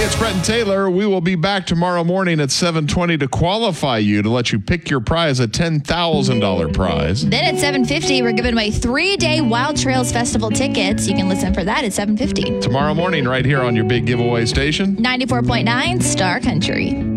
it's Brett and Taylor. We will be back tomorrow morning at 7:20 to qualify you to let you pick your prize, a $10,000 prize. Then at 7:50, we're giving away 3-day Wild Trails Festival tickets. You can listen for that at 7:50. Tomorrow morning right here on your big giveaway station. 94.9 Star Country.